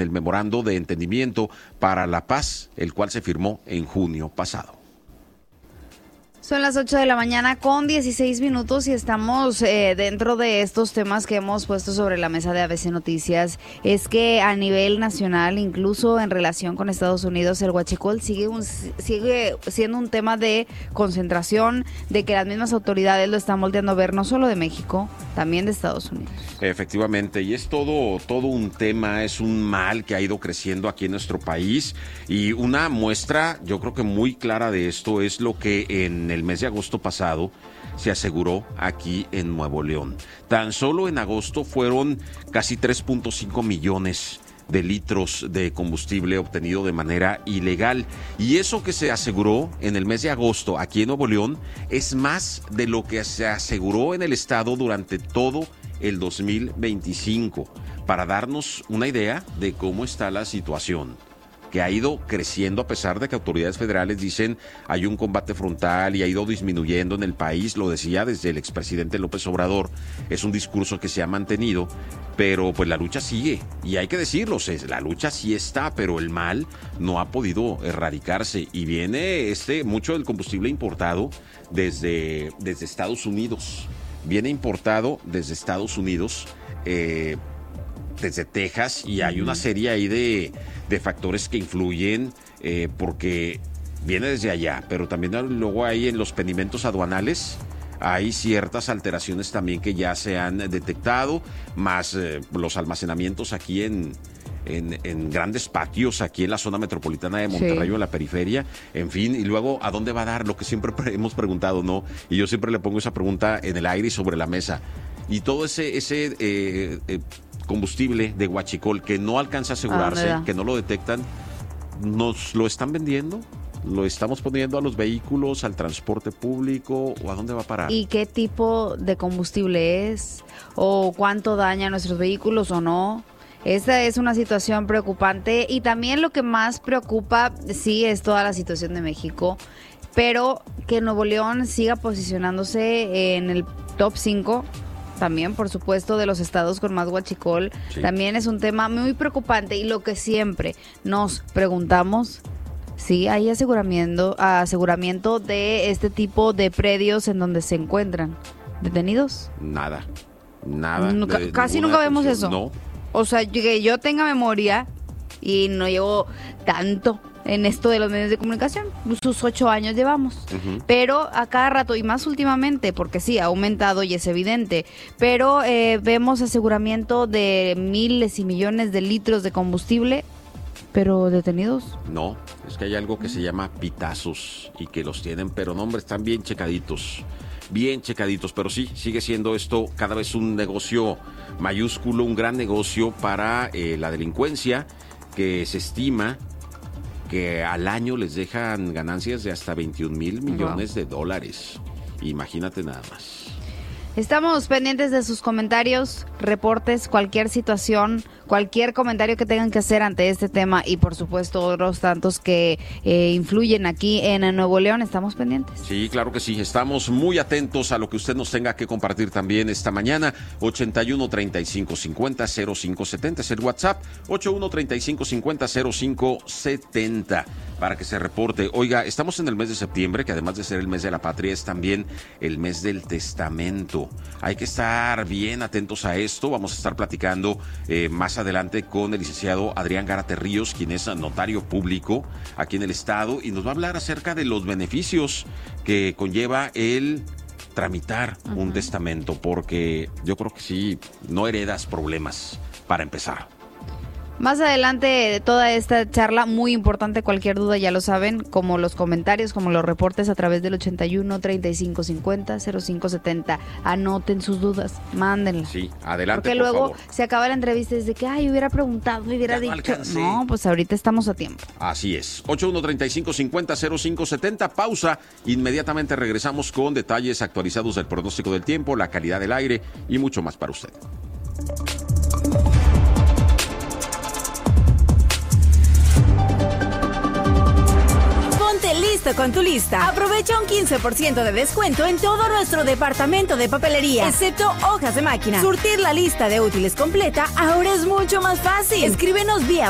en el memorando de entendimiento para la paz, el cual se firmó en junio pasado. Son las 8 de la mañana con 16 minutos y estamos dentro de estos temas que hemos puesto sobre la mesa de ABC Noticias. Es que a nivel nacional, incluso en relación con Estados Unidos, el huachicol sigue siendo un tema de concentración, de que las mismas autoridades lo están volteando a ver, no solo de México, también de Estados Unidos. Efectivamente, y es todo un tema, es un mal que ha ido creciendo aquí en nuestro país, y una muestra, yo creo que muy clara de esto, es lo que en el mes de agosto pasado se aseguró aquí en Nuevo León. Tan solo en agosto fueron casi 3.5 millones de litros de combustible obtenido de manera ilegal. Y eso que se aseguró en el mes de agosto aquí en Nuevo León es más de lo que se aseguró en el estado durante todo el 2025, para darnos una idea de cómo está la situación, que ha ido creciendo a pesar de que autoridades federales dicen hay un combate frontal y ha ido disminuyendo en el país. Lo decía desde el expresidente López Obrador, es un discurso que se ha mantenido, pero pues la lucha sigue, y hay que decirlo, la lucha sí está, pero el mal no ha podido erradicarse, y viene mucho del combustible importado desde Estados Unidos, viene importado desde Estados Unidos, desde Texas, y hay una serie ahí de factores que influyen, porque viene desde allá, pero también luego hay en los pendimentos aduanales, hay ciertas alteraciones también que ya se han detectado, más los almacenamientos aquí en grandes patios aquí en la zona metropolitana de Monterrey, sí, o en la periferia, en fin, y luego ¿a dónde va a dar? Lo que siempre hemos preguntado, ¿no? Y yo siempre le pongo esa pregunta en el aire y sobre la mesa. Y todo ese combustible de huachicol que no alcanza a asegurarse, que no lo detectan, ¿nos lo están vendiendo? ¿Lo estamos poniendo a los vehículos, al transporte público, o a dónde va a parar? ¿Y qué tipo de combustible es? ¿O cuánto daña a nuestros vehículos o no? Esa es una situación preocupante, y también lo que más preocupa, sí, es toda la situación de México, pero que Nuevo León siga posicionándose en el top 5, también, por supuesto, de los estados con más huachicol, sí, también es un tema muy preocupante, y lo que siempre nos preguntamos, ¿sí hay aseguramiento de este tipo de predios en donde se encuentran detenidos? Nada. Casi nunca vemos eso. No. O sea, que yo tenga memoria, y no llevo tanto en esto de los medios de comunicación, sus 8 años llevamos, pero a cada rato, y más últimamente, porque sí, ha aumentado y es evidente, pero vemos aseguramiento de miles y millones de litros de combustible, pero detenidos. No, es que hay algo que se llama pitazos, y que los tienen, pero no, hombre, están bien checaditos, pero sí, sigue siendo esto cada vez un negocio mayúsculo, un gran negocio para la delincuencia, que se estima que al año les dejan ganancias de hasta 21 mil millones de dólares. Imagínate nada más. Estamos pendientes de sus comentarios, reportes, cualquier situación, cualquier comentario que tengan que hacer ante este tema, y por supuesto otros tantos que influyen aquí en Nuevo León. Estamos pendientes. Sí, claro que sí. Estamos muy atentos a lo que usted nos tenga que compartir también esta mañana. 81 35 50 05 70 es el WhatsApp. 81 35 50 05 70 para que se reporte. Oiga, estamos en el mes de septiembre, que además de ser el mes de la patria, es también el mes del testamento. Hay que estar bien atentos a esto. Vamos a estar platicando más adelante con el licenciado Adrián Gárate Ríos, quien es notario público aquí en el estado, y nos va a hablar acerca de los beneficios que conlleva el tramitar un testamento, porque yo creo que sí, no heredas problemas para empezar. Más adelante de toda esta charla, muy importante, cualquier duda ya lo saben, como los comentarios, como los reportes a través del 81 35 50 05 70. Anoten sus dudas, mándenlas. Sí, adelante, porque por luego favor. Se acaba la entrevista y es de que, hubiera preguntado, hubiera dicho. No, pues ahorita estamos a tiempo. Así es. 81 35 50 05 70. Pausa. Inmediatamente regresamos con detalles actualizados del pronóstico del tiempo, la calidad del aire y mucho más para usted. Listo con tu lista. Aprovecha un 15% de descuento en todo nuestro departamento de papelería, excepto hojas de máquina. Surtir la lista de útiles completa ahora es mucho más fácil. Escríbenos vía